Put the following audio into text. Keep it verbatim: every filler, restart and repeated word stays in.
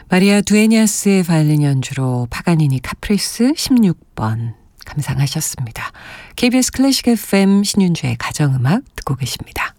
마리아 두에냐스의 바이올린 연주로 파가니니 카프리스 십육 번 감상하셨습니다. 케이비에스 클래식 에프엠 신윤주의 가정음악 듣고 계십니다.